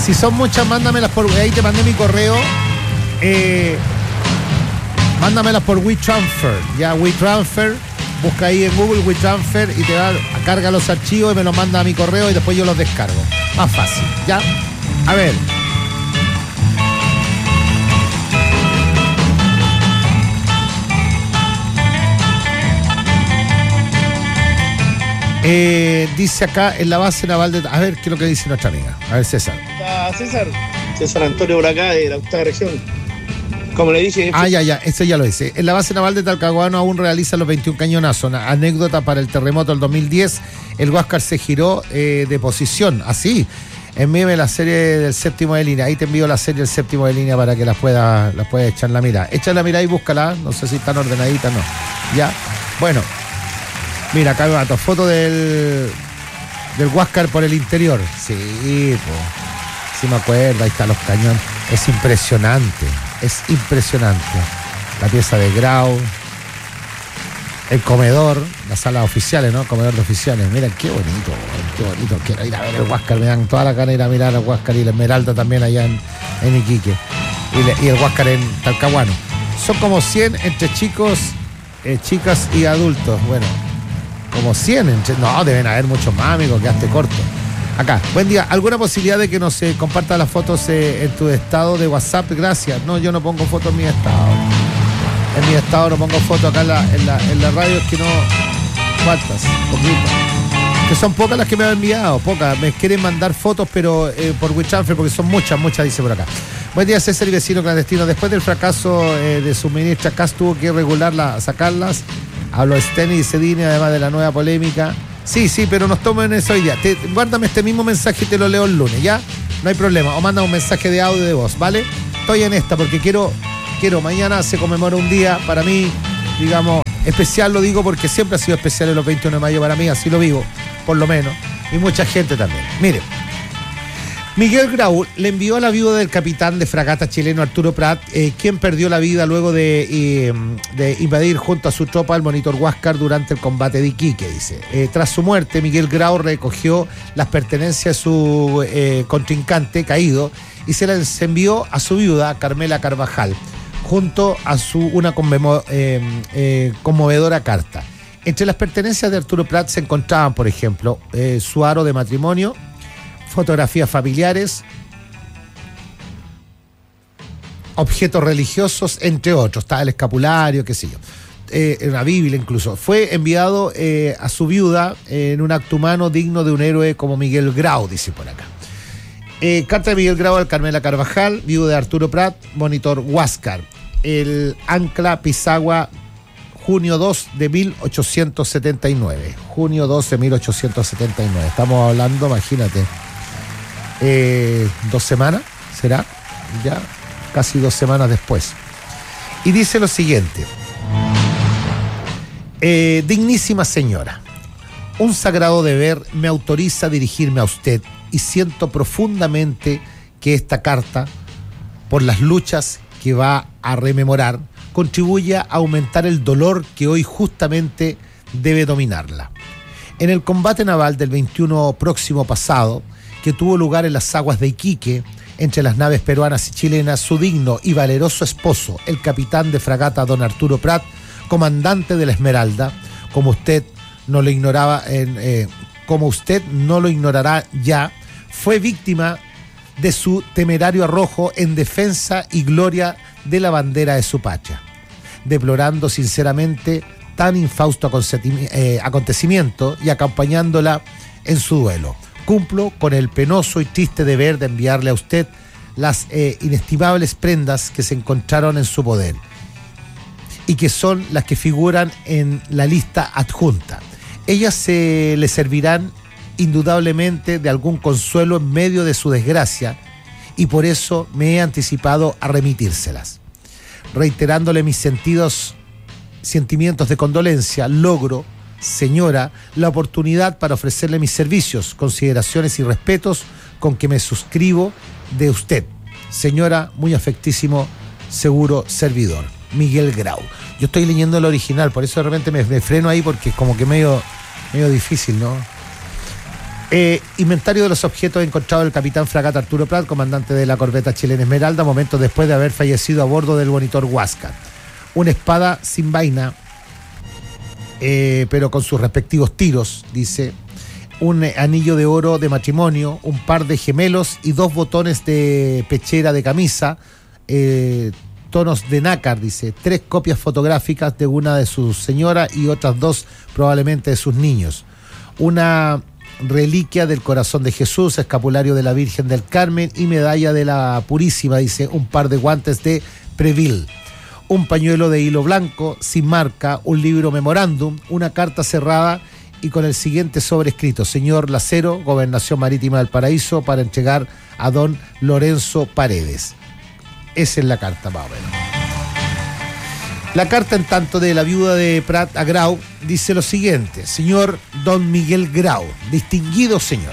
Si son muchas, mándamelas por... Ahí te mandé mi correo. Mándamelas por WeTransfer. Ya, WeTransfer. Busca ahí en Google WeTransfer y te va, carga los archivos y me los manda a mi correo y después yo los descargo. Más fácil, ¿ya? A ver. Dice acá en la base naval de... A ver, ¿qué es lo que dice nuestra amiga? A ver, César. César Antonio por acá, de la octava región. Como le dije... Ya, eso ya lo dice. En la base naval de Talcahuano aún realizan los 21 cañonazos. Una anécdota para el terremoto del 2010. El Huáscar se giró de posición, así. Envíame la serie del séptimo de línea. Ahí te envío la serie del séptimo de línea para que las puedas echar la mirada. Echa la mirada y búscala. No sé si están ordenaditas, no. Ya. Bueno. Mira, acá va tu foto del Huáscar por el interior. Sí, pues. Sí me acuerdo, ahí están los cañones. Es impresionante. La pieza de Grau. El comedor, las salas oficiales, ¿no? Comedor de oficiales. Miren, qué bonito. Quiero ir a ver el Huáscar. Me dan toda la gana de ir a mirar al Huáscar y la Esmeralda también allá en Iquique. Y el Huáscar en Talcahuano. Son como 100 entre chicos, chicas y adultos. Bueno, como 100 no, deben haber muchos más, amigo, quedaste corto. Acá, buen día. ¿Alguna posibilidad de que nos compartas las fotos en tu estado de WhatsApp? Gracias. No, yo no pongo fotos en mi estado. En mi estado no pongo fotos acá en la radio, es que no... ¿Cuántas? Poquitas. Que son pocas las que me han enviado, pocas. Me quieren mandar fotos, pero por WeTransfer, porque son muchas, dice por acá. Buen día, César y vecino clandestino. Después del fracaso de su ministra Kass, tuvo que sacarlas. Habló Steny y Cedini, además de la nueva polémica. Sí, pero nos tomen eso hoy día. Guárdame este mismo mensaje y te lo leo el lunes, ¿ya? No hay problema. O manda un mensaje de audio de voz, ¿vale? Estoy en esta porque quiero, mañana se conmemora un día para mí, digamos, especial, lo digo porque siempre ha sido especial los 21 de mayo para mí, así lo vivo, por lo menos. Y mucha gente también. Mire, Miguel Grau le envió a la viuda del capitán de fragata chileno Arturo Prat, quien perdió la vida luego de invadir junto a su tropa el monitor Huáscar durante el combate de Iquique, dice. Tras su muerte, Miguel Grau recogió las pertenencias de su contrincante caído y se las envió a su viuda, Carmela Carvajal, junto a una conmovedora carta. Entre las pertenencias de Arturo Prat se encontraban, por ejemplo, su aro de matrimonio, fotografías familiares, objetos religiosos, entre otros. Estaba el escapulario, qué sé yo. Una Biblia incluso. Fue enviado a su viuda en un acto humano digno de un héroe como Miguel Grau, dice por acá. Carta de Miguel Grau al Carmela Carvajal, viuda de Arturo Prat, monitor Huáscar. El Ancla Pisagua, junio 2 de 1879. Junio 2 de 1879. Estamos hablando, imagínate, 2 semanas, ¿será? Ya, casi 2 semanas después. Y dice lo siguiente. Dignísima señora, un sagrado deber me autoriza a dirigirme a usted y siento profundamente que esta carta, por las luchas que va a rememorar, contribuye a aumentar el dolor que hoy justamente debe dominarla. En el combate naval del 21 próximo pasado, que tuvo lugar en las aguas de Iquique, entre las naves peruanas y chilenas, su digno y valeroso esposo, el capitán de fragata don Arturo Prat, comandante de la Esmeralda, como usted no lo ignorará ya, fue víctima de su temerario arrojo en defensa y gloria de la bandera de su patria. Deplorando sinceramente tan infausto acontecimiento y acompañándola en su duelo, cumplo con el penoso y triste deber de enviarle a usted las inestimables prendas que se encontraron en su poder y que son las que figuran en la lista adjunta. Ellas le servirán indudablemente de algún consuelo en medio de su desgracia y por eso me he anticipado a remitírselas. Reiterándole mis sentimientos de condolencia, logro, señora, la oportunidad para ofrecerle mis servicios, consideraciones y respetos con que me suscribo de usted, señora, muy afectísimo, seguro servidor, Miguel Grau. Yo estoy leyendo el original, por eso de repente me freno ahí porque es como que medio difícil, ¿no? Inventario de los objetos encontrados del capitán fragata Arturo Prat, comandante de la corbeta chilena Esmeralda, momentos después de haber fallecido a bordo del monitor Huáscar. Una espada sin vaina, pero con sus respectivos tiros, dice. Un anillo de oro de matrimonio, un par de gemelos y 2 botones de pechera de camisa, tonos de nácar, dice. 3 copias fotográficas de una de su señora y otras 2 probablemente de sus niños. Una reliquia del corazón de Jesús, escapulario de la Virgen del Carmen y medalla de la Purísima, dice. Un par de guantes de Preville, un pañuelo de hilo blanco sin marca, un libro memorándum, una carta cerrada y con el siguiente sobrescrito: señor Lacero, Gobernación Marítima del Paraíso, para entregar a don Lorenzo Paredes. Esa es la carta, más o menos. La carta, en tanto, de la viuda de Prat a Grau dice lo siguiente: señor don Miguel Grau, distinguido señor,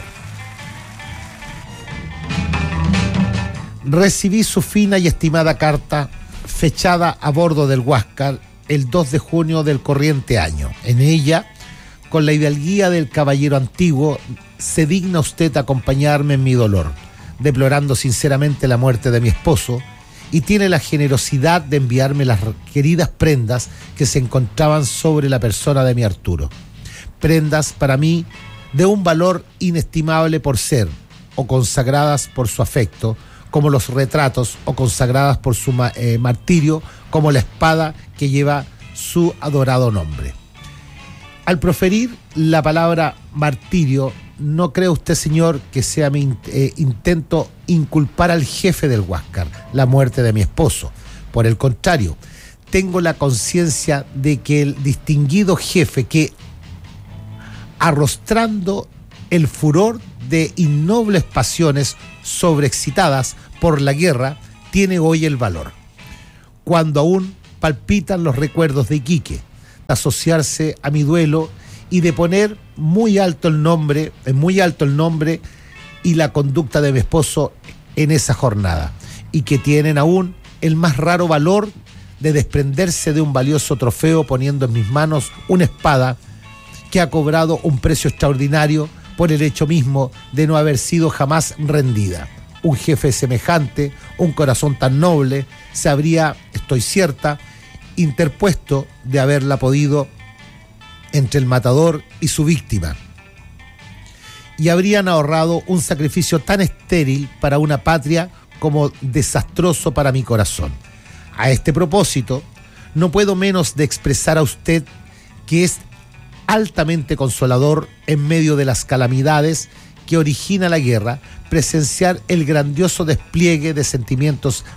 recibí su fina y estimada carta fechada a bordo del Huáscar el 2 de junio del corriente año. En ella, con la hidalguía del caballero antiguo, se digna usted acompañarme en mi dolor, deplorando sinceramente la muerte de mi esposo, y tiene la generosidad de enviarme las queridas prendas que se encontraban sobre la persona de mi Arturo. Prendas para mí de un valor inestimable por ser, o consagradas por su afecto, como los retratos, o consagradas por su martirio, como la espada que lleva su adorado nombre. Al proferir la palabra martirio, no cree usted, señor, que sea mi intento inculpar al jefe del Huáscar la muerte de mi esposo. Por el contrario, tengo la conciencia de que el distinguido jefe que, arrostrando el furor de innobles pasiones sobreexcitadas por la guerra, tiene hoy el valor, cuando aún palpitan los recuerdos de Iquique, asociarse a mi duelo y de poner muy alto el nombre y la conducta de mi esposo en esa jornada, y que tienen aún el más raro valor de desprenderse de un valioso trofeo, poniendo en mis manos una espada que ha cobrado un precio extraordinario por el hecho mismo de no haber sido jamás rendida. Un jefe semejante, un corazón tan noble, se habría, estoy cierta, interpuesto de haberla podido entre el matador y su víctima, y habrían ahorrado un sacrificio tan estéril para una patria como desastroso para mi corazón. A este propósito, no puedo menos de expresar a usted que es altamente consolador, en medio de las calamidades que origina la guerra, presenciar el grandioso despliegue de sentimientos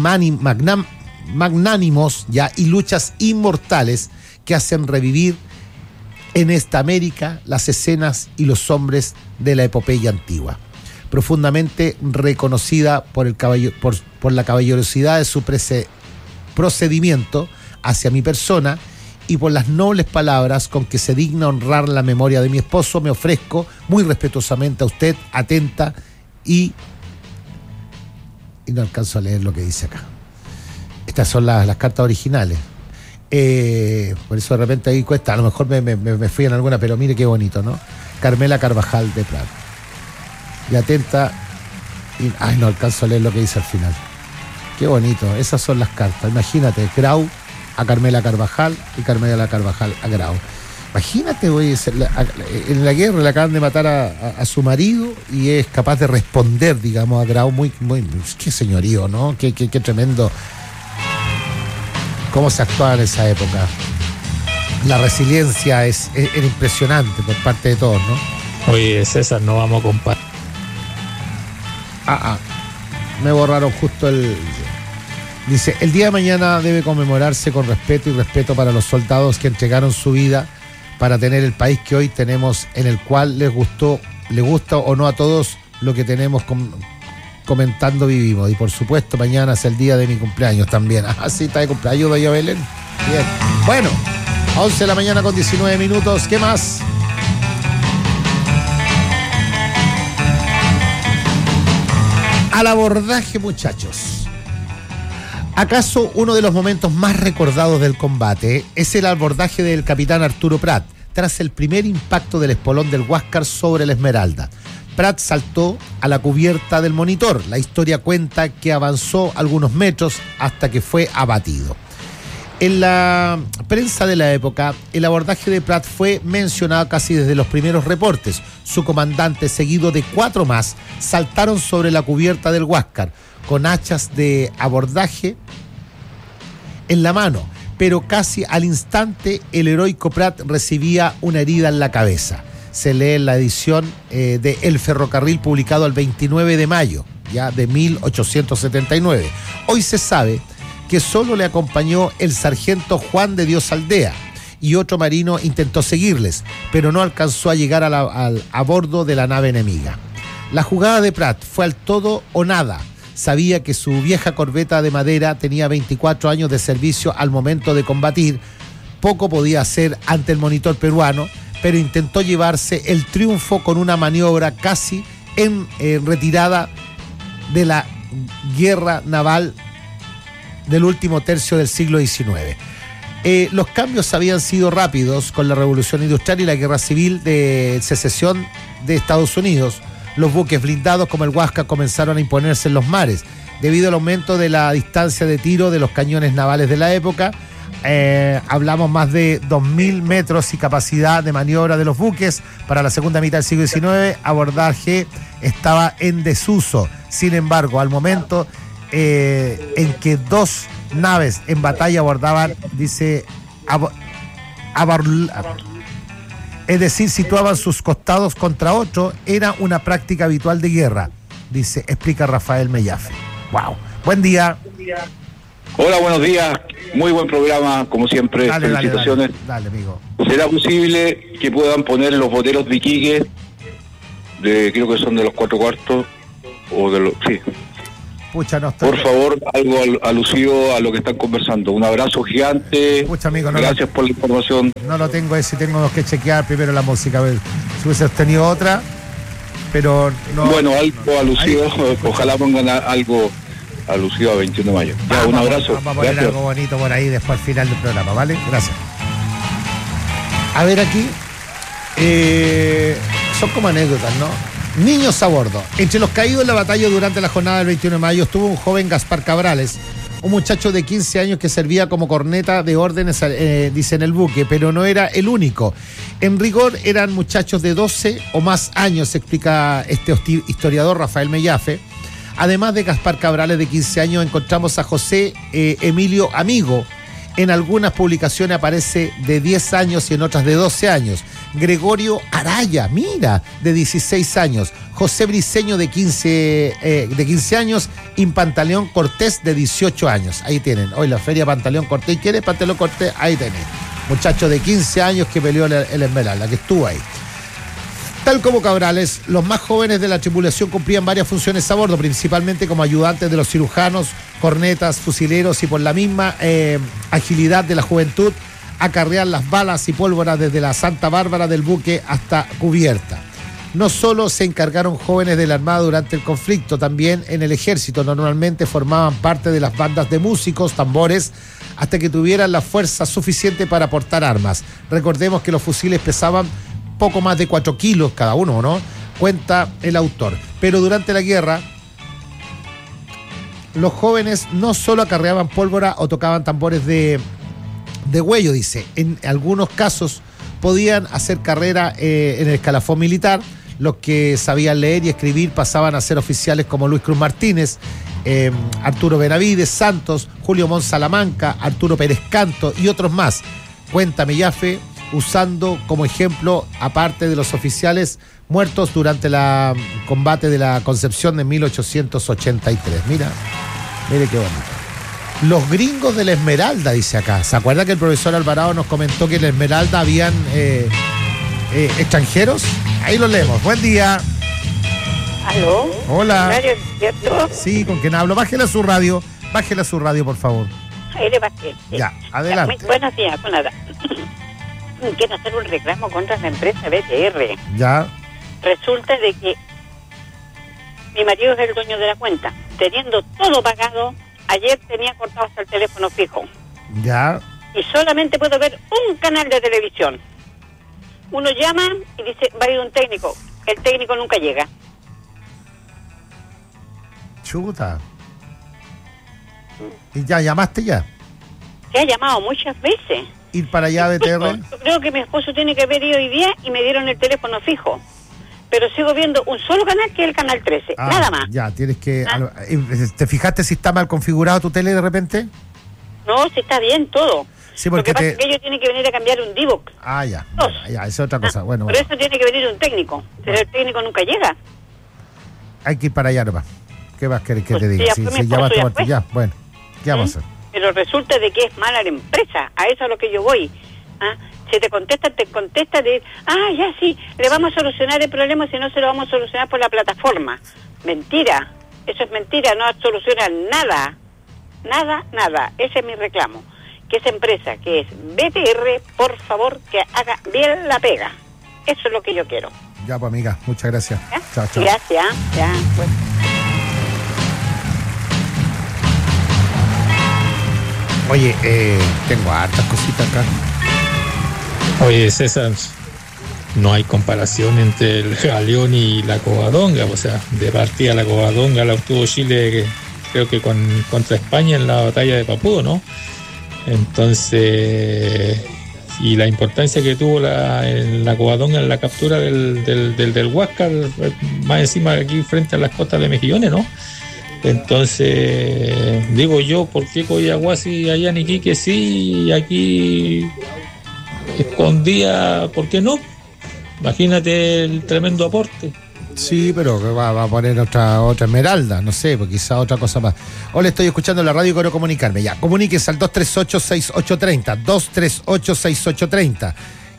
magnánimos ya y luchas inmortales que hacen revivir en esta América las escenas y los hombres de la epopeya antigua, profundamente reconocida por la caballerosidad de su procedimiento hacia mi persona y por las nobles palabras con que se digna honrar la memoria de mi esposo. Me ofrezco muy respetuosamente a usted, atenta, y no alcanzo a leer lo que dice acá. Estas son las cartas originales. Por eso de repente ahí cuesta, a lo mejor me fui en alguna, pero mire qué bonito, ¿no? Carmela Carvajal de Prat. Y atenta, y no alcanzo a leer lo que dice al final. Qué bonito, esas son las cartas. Imagínate, Grau a Carmela Carvajal y Carmela Carvajal a Grau. Imagínate, güey, en la guerra le acaban de matar a su marido y es capaz de responder, digamos, a Grau. Muy, qué señorío, ¿no? Qué tremendo. Cómo se actuaba en esa época. La resiliencia era impresionante por parte de todos, ¿no? Oye, César, no vamos a comparar. Me borraron justo el... Dice, el día de mañana debe conmemorarse con respeto y respeto para los soldados que entregaron su vida para tener el país que hoy tenemos, en el cual les gusta o no a todos lo que tenemos comentando vivimos. Y por supuesto mañana es el día de mi cumpleaños también. Sí, está de cumpleaños, doña Belén. Bien. Bueno, 11 de la mañana con 19 minutos. ¿Qué más? Al abordaje, muchachos. ¿Acaso uno de los momentos más recordados del combate es el abordaje del capitán Arturo Prat, tras el primer impacto del espolón del Huáscar sobre la Esmeralda. Prat saltó a la cubierta del monitor. La historia cuenta que avanzó algunos metros hasta que fue abatido. En la prensa de la época, el abordaje de Prat fue mencionado casi desde los primeros reportes. Su comandante, seguido de 4 más, saltaron sobre la cubierta del Huáscar con hachas de abordaje en la mano, pero casi al instante el heroico Prat recibía una herida en la cabeza. Se lee en la edición de El Ferrocarril, publicado el 29 de mayo ya de 1879. Hoy se sabe que solo le acompañó el sargento Juan de Dios Aldea y otro marino intentó seguirles, pero no alcanzó a llegar a bordo de la nave enemiga. La jugada de Prat fue al todo o nada. Sabía que su vieja corbeta de madera tenía 24 años de servicio al momento de combatir. Poco podía hacer ante el monitor peruano, pero intentó llevarse el triunfo con una maniobra casi en retirada de la guerra naval del último tercio del siglo XIX. Los cambios habían sido rápidos con la Revolución Industrial y la Guerra Civil de Secesión de Estados Unidos. Los buques blindados como el Huáscar comenzaron a imponerse en los mares. Debido al aumento de la distancia de tiro de los cañones navales de la época, hablamos más de 2.000 metros y capacidad de maniobra de los buques. Para la segunda mitad del siglo XIX, abordaje estaba en desuso. Sin embargo, al momento en que 2 naves en batalla abordaban, dice, es decir, situaban sus costados contra otro, era una práctica habitual de guerra, dice, explica Rafael Mellafe. Wow. Buen día. Hola, buenos días. Muy buen programa, como siempre. Dale, felicitaciones. dale, amigo. ¿Será posible que puedan poner los boteros de Iquique, creo que son de los 4 cuartos, o de los... Sí. Pucha, no estoy... Por favor, algo alusivo a lo que están conversando. Un abrazo gigante. Pucha, amigo, gracias por la información. No lo tengo ese, tengo que chequear primero la música, a ver si hubiese tenido otra, pero no... Bueno, algo alusivo, ojalá pongan algo alusivo a 21 de mayo. Ya, un abrazo. Vamos a poner algo bonito por ahí después al final del programa, ¿vale? Gracias. A ver aquí, son como anécdotas, ¿no? Niños a bordo. Entre los caídos en la batalla durante la jornada del 21 de mayo estuvo un joven Gaspar Cabrales, un muchacho de 15 años que servía como corneta de órdenes, dice en el buque, pero no era el único. En rigor eran muchachos de 12 o más años, explica este historiador Rafael Mellafe. Además de Gaspar Cabrales de 15 años, encontramos a José Emilio Amigo. En algunas publicaciones aparece de 10 años y en otras de 12 años. Gregorio Araya, mira, de 16 años. José Briceño de 15 años y Pantaleón Cortés de 18 años. Ahí tienen, hoy la feria Pantaleón Cortés. ¿Quiere Pantaleón Cortés? Ahí tenés. Muchacho de 15 años que peleó el Esmeralda, que estuvo ahí. Tal como Cabrales, los más jóvenes de la tripulación cumplían varias funciones a bordo, principalmente como ayudantes de los cirujanos, cornetas, fusileros y por la misma agilidad de la juventud, acarrear las balas y pólvora desde la Santa Bárbara del buque hasta cubierta. No solo se encargaron jóvenes de la Armada durante el conflicto, también en el ejército normalmente formaban parte de las bandas de músicos, tambores, hasta que tuvieran la fuerza suficiente para portar armas. Recordemos que los fusiles pesaban poco más de 4 kilos cada uno, ¿no? Cuenta el autor. Pero durante la guerra, los jóvenes no solo acarreaban pólvora o tocaban tambores de huello, dice. En algunos casos podían hacer carrera en el escalafón militar. Los que sabían leer y escribir pasaban a ser oficiales como Luis Cruz Martínez, Arturo Benavides Santos, Julio Mon Salamanca, Arturo Pérez Canto y otros más. Cuenta Mellafe, usando como ejemplo, aparte de los oficiales muertos durante el combate de la Concepción de 1883. Mire qué bonito. Los gringos de la Esmeralda, dice acá. ¿Se acuerda que el profesor Alvarado nos comentó que en la Esmeralda habían extranjeros? Ahí lo leemos. Buen día. ¿Aló? Hola. ¿Radio cierto? Sí, ¿con quién hablo? Bájela a su radio, por favor. Ahí le bajé. Ya, adelante. Buenos días, con nada. Quiero hacer un reclamo contra la empresa BTR. Ya. Resulta de que mi marido es el dueño de la cuenta. Teniendo todo pagado, ayer tenía cortado hasta el teléfono fijo. Ya. Y solamente puedo ver un canal de televisión. uno llama y dice, va a ir un técnico. El técnico nunca llega. Chuta. ¿Y ya llamaste ya? Se ha llamado muchas veces. ¿Ir para allá, BTR? Yo creo que mi esposo tiene que haber ido hoy día y me dieron el teléfono fijo. Pero sigo viendo un solo canal, que es el canal 13. Nada más. Ya, tienes que... ¿Te fijaste si está mal configurado tu tele de repente? No, si está bien todo. Sí, lo que pasa es que ellos tienen que venir a cambiar un Divox. Ya, esa es otra cosa. Bueno, por eso tiene que venir un técnico. Pero el técnico nunca llega. Hay que ir para allá nomás. ¿Qué vas a querer que Pues te diga? si ya vas a tomarte, ya, bueno, ¿qué vamos a hacer? Pero resulta de que es mala la empresa. A eso es a lo que yo voy. Si te contesta de, ya sí, le vamos a solucionar el problema, si no se lo vamos a solucionar por la plataforma. Mentira, eso es mentira, no soluciona nada. Nada, ese es mi reclamo. Que esa empresa, que es BTR, por favor, que haga bien la pega. Eso es lo que yo quiero. Ya, pues, amiga, muchas gracias. Chao. Gracias, ya, pues. Oye, tengo hartas cositas acá. Oye, César, no hay comparación entre el Galeón y la Covadonga. O sea, de partida la Covadonga la obtuvo Chile, creo que contra España en la batalla de Papudo, ¿no? Entonces, y la importancia que tuvo la Covadonga en la captura del Huáscar, más encima aquí frente a las costas de Mejillones, ¿no? Entonces, digo yo, ¿por qué Coyahuasi allá en Iquique sí y aquí escondía? ¿Por qué no? Imagínate el tremendo aporte. Sí, pero va a poner otra Esmeralda, no sé, porque quizá otra cosa más. Hola, estoy escuchando la radio y quiero comunicarme. Ya, comuníquese al 238-6830, 238-6830.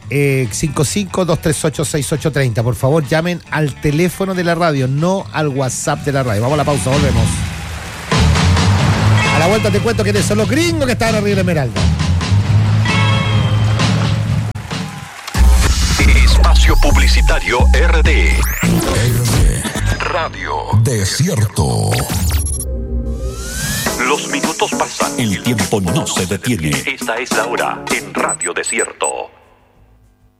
55-238-6830. Por favor, llamen al teléfono de la radio, no al WhatsApp de la radio. Vamos a la pausa, volvemos. A la vuelta te cuento quiénes son los gringos que están arriba de la Esmeralda. Espacio Publicitario RD Radio Desierto. Los minutos pasan. El tiempo no se detiene. Esta es la hora en Radio Desierto.